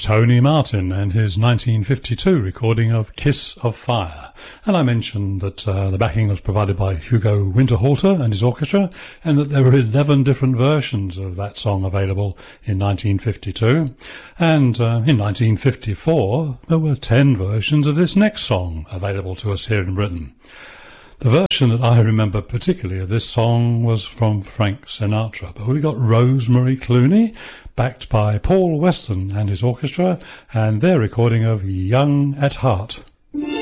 Tony Martin and his 1952 recording of Kiss of Fire. And I mentioned that the backing was provided by Hugo Winterhalter and his orchestra, and that there were 11 different versions of that song available in 1952. And in 1954, there were 10 versions of this next song available to us here in Britain. The version that I remember particularly of this song was from Frank Sinatra, but we got Rosemary Clooney, backed by Paul Weston and his orchestra, and their recording of Young at Heart.